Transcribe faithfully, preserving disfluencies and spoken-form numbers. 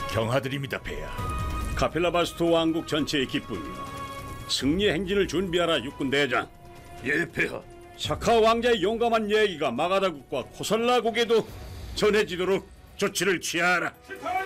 경하드립니다, 폐하. 카필라바스토 왕국 전체의 기쁨이요. 승리 행진을 준비하라, 육군 대장. 예, 폐하. 샤카 왕자의 용감한 얘기가 마가다국과 코살라국에도 전해지도록 조치를 취하라.